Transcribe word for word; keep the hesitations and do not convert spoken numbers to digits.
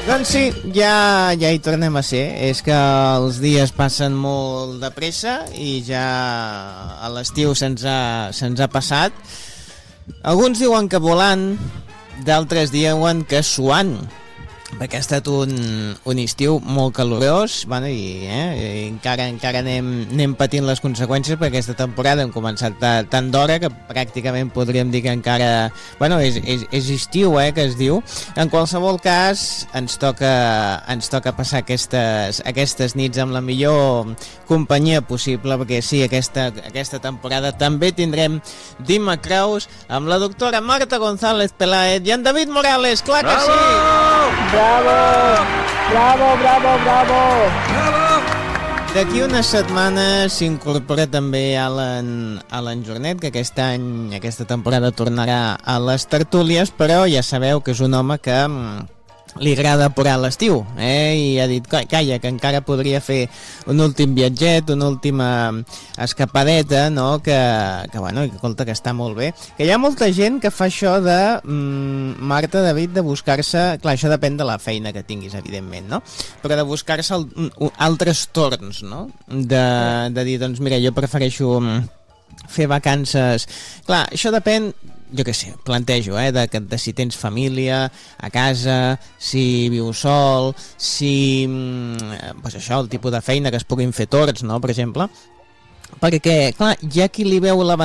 Doncs sí, ja, ja hi tornem a ser. És que els dies passen molt de pressa i ja a l'estiu se'ns ha, se'ns ha passat. Alguns diuen que volant, d'altres diuen que suant, perquè ha estat un, un estiu molt calorós, bueno, i, eh, i encara, encara anem, anem patint les conseqüències, perquè aquesta temporada hem començat tant d'hora que pràcticament podríem dir que encara... Bueno, és, és, és estiu, eh, que es diu. En qualsevol cas, ens toca, ens toca passar aquestes, aquestes nits amb la millor companyia possible, perquè sí, aquesta, aquesta temporada també tindrem Dima Kraus amb la doctora Marta González Peláez i en David Morales, clar que sí! Bravo! Bravo, bravo, bravo! D'aquí unes setmanes s'incorpora també Alan, Alan Jornet, que aquest any, aquesta temporada tornarà a les tertúlies, però ja sabeu que és un home que li agrada apurar l'estiu, eh? I ha dit, calla, que encara podria fer un últim viatget, una última escapadeta, no? Que, que bueno, que escolta, que està molt bé. Que hi ha molta gent que fa això de, mm, Marta, David, de buscar-se... Clar, això depèn de la feina que tinguis, evidentment, no? Però de buscar-se al, altres torns, no? De, de dir, doncs mira, jo prefereixo fer vacances... Clar, això depèn... jo què sé, plantejo, eh, de, de si tens família a casa, si vius sol, si, pues això, el tipus de feina que es puguin fer torns, no?, per exemple, perquè, clar, hi ha qui li veu la